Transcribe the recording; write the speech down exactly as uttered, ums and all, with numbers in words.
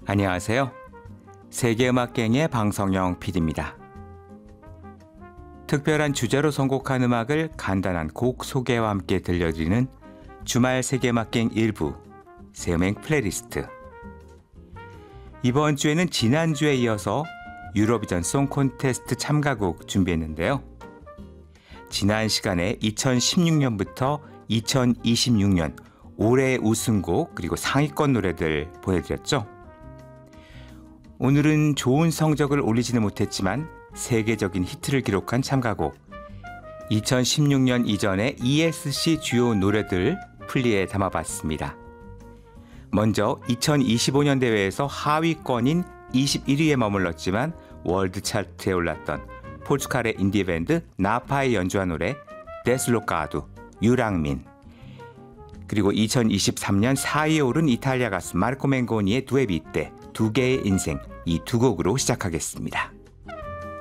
안녕하세요. 세계음악갱의 방성영 피디입니다. 특별한 주제로 선곡한 음악을 간단한 곡 소개와 함께 들려드리는 주말 세계음악갱 일부 세음행 플레이리스트. 이번 주에는 지난주에 이어서 유로비전 송 콘테스트 참가곡 준비했는데요. 지난 시간에 이천십육 년부터 이천이십육 년 올해의 우승곡 그리고 상위권 노래들 보내드렸죠. 오늘은 좋은 성적을 올리지는 못했지만 세계적인 히트를 기록한 참가곡, 이천십육 년 이전의 이에스씨 주요 노래들 플리에 담아봤습니다. 먼저 이천이십오 년 대회에서 하위권인 이십일 위에 머물렀지만 월드 차트에 올랐던 포르투갈의 인디 밴드 나파의 연주한 노래 데슬로카두, 유랑민. 그리고 이천이십삼 년 사 위에 오른 이탈리아 가수 마르코 맹고니의 두에 비테, 두 개의 인생, 이 두 곡으로 시작하겠습니다.